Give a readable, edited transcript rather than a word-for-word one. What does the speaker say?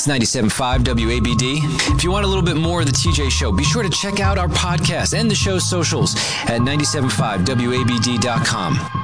It's 97.5 WABD. If you want a little bit more of the TJ Show, be sure to check out our podcast and the show's socials at 97.5WABD.com.